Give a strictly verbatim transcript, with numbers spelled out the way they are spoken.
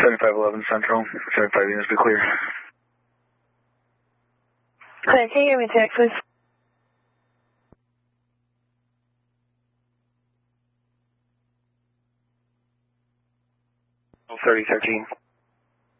seventy-five eleven Central, seventy-five units be clear. Clear, can you give me a text, please? thirty thirteen.